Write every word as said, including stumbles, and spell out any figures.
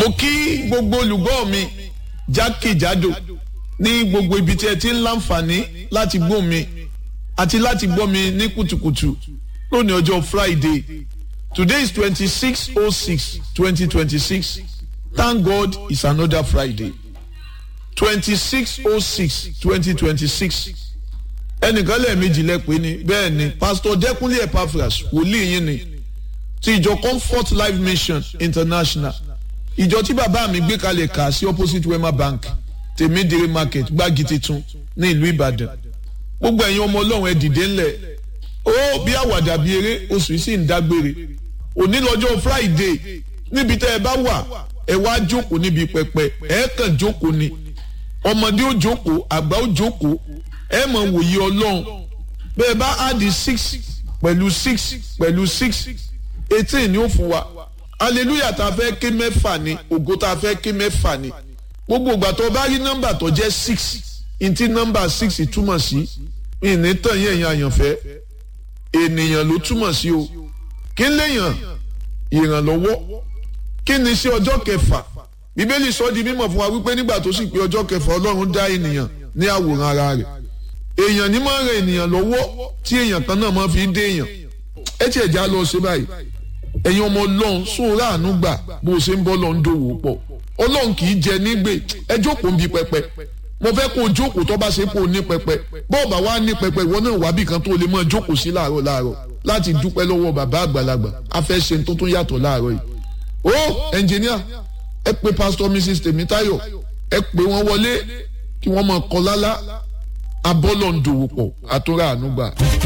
mo kí gbogbo olùgbọ́ mi jákèjádò ní gbogbo ibi tí ẹ ti ń láǹfààní láti gbọ́ mi àti láti gbọ́ mi ní kùtùkùtù lónìí ọjọ́ Friday. Today is twenty-six oh six twenty twenty-six. Thank God it's another Friday. twenty-six oh six twenty twenty-six. Ẹnìkan lẹ́ẹ̀mejì lẹ́pẹ́ ni bẹ́ẹ̀ ni Pastor Dẹ́kunlé Epaphras wòlíì yín ni ti ìjọ Comfort Life Mission International. Ìjọ tí bàbá mi gbé kalẹ̀ kà sí opposite Wema Bank Tèmídìrí Market Gbági Titun ní ìlú Ìbàdàn. Gbogbo ẹ̀yin ọmọ Ọlọ́run ẹ dìde ńlẹ̀. Ó bí àwàdà bí eré oṣù yìí sì ń dágbére. Òní lọ́jọ́ Friday níbi tẹ́ ẹ bá wà ẹ wá jókòó níbi pẹpẹ ẹ kàn jókòó ni. Ọmọdé ó jókòó àgbà ó jókòó ẹ mọ̀ wòye Ọlọ́run. Bẹ́ẹ̀ bá áàdì six pẹ̀lú six pẹ̀lú six eighteen ni ó fún wa. Hallelujah tá a fẹ́ ké mẹ́fà ni ògo tá a fẹ́ ké mẹ́fà ni. Gbogbo ìgbà tó bá rí nọ́mbà tó jẹ́ six ntí nọ́mbà six túmọ̀ sí ìní tàn yẹn yẹn àyànfẹ́ ènìyàn ló túmọ̀ sí o. Kí n léèyàn ìrànlọ́wọ́ kí ni sí ọjọ́ kẹfà Bíbélì sọ di mímọ̀ fún wa wípé nígbà tó sì pé ọjọ́ kẹfà Ọlọ́run dá ènìyàn ní àwòrán ara rẹ̀. Èèyàn ní máa ń ran ènìyàn lọ́wọ́ tí èèyàn kan náà máa fi dé èèyàn. Ẹ tiẹ̀ já lọ ṣe báyìí ẹ̀yin ọmọ Ọlọ́run sóòrà àánú gbà bó o ṣe ń bọ́ lọ ń dòwò pọ̀ Ọlọ́run kì í jẹ nígbè ẹ jókòó ń bi pẹpẹ mo fẹ́ kó o jókòó tó bá ṣe kó o ní pẹpẹ bọ́ọ̀ bá wá ní pẹpẹ ìwọ náà wá bí kan tó lè máa jókòó sí láàárọ̀ láàárọ̀ láti dúpẹ́ lọ́wọ́ bàbá àgbàlagbà a fẹ́ ṣe tó tún yàtọ̀ láàárọ̀ yìí. ó ẹnjìníà ẹ pè pásítọ̀ Mrs Tèmítáyọ̀ ẹ pè wọ́n wọlé kí wọ́n máa kọ lálá abọ́lọ̀ ń dòwò pọ̀ àtúrà àánú gbà.